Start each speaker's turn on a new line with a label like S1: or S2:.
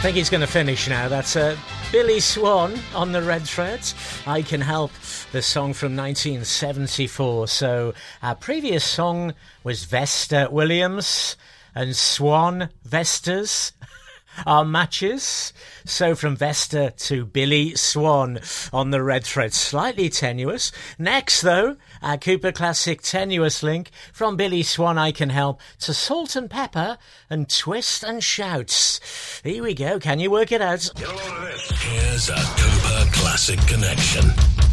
S1: think he's going to finish now. That's Billy Swan on the Red Threads. I Can Help, the song from 1974. So our previous song was Vesta Williams and Swan Vestas. Our matches. So from Vesta to Billy Swan on the Red Thread. Slightly tenuous. Next, though, our Cooper Classic tenuous link from Billy Swan, I Can Help, to Salt and Pepper and Twist and Shouts. Here we go. Can you work it out?
S2: Get a load of this. Here's a Cooper Classic connection.